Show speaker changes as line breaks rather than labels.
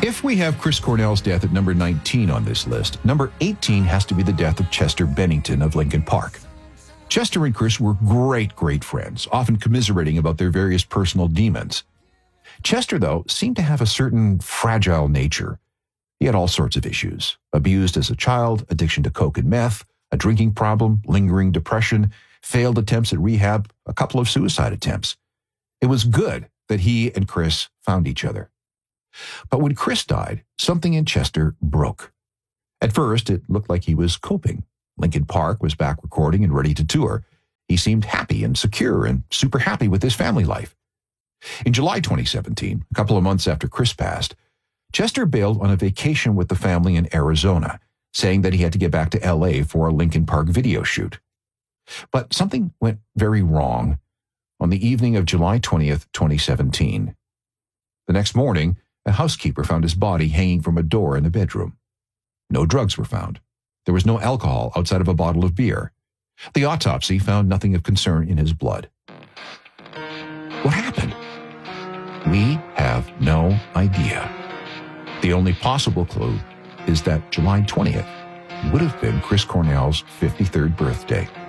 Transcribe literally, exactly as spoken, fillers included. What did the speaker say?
If we have Chris Cornell's death at number nineteen on this list, number eighteen has to be the death of Chester Bennington of Lincoln Park. Chester and Chris were great, great friends, often commiserating about their various personal demons. Chester, though, seemed to have a certain fragile nature. He had all sorts of issues: abused as a child, addiction to coke and meth, a drinking problem, lingering depression, failed attempts at rehab, a couple of suicide attempts. It was good that he and Chris found each other. But when Chris died, something in Chester broke. At first, it looked like he was coping. Lincoln Park was back recording and ready to tour. He seemed happy and secure and super happy with his family life. In July twenty seventeen, a couple of months after Chris passed, Chester bailed on a vacation with the family in Arizona, saying that he had to get back to L A for a Lincoln Park video shoot. But something went very wrong on the evening of July twentieth, twenty seventeen. The next morning, a housekeeper found his body hanging from a door in the bedroom. No drugs were found. There was no alcohol outside of a bottle of beer. The autopsy found nothing of concern in his blood. What happened? We have no idea. The only possible clue is that July twentieth would have been Chris Cornell's fifty-third birthday.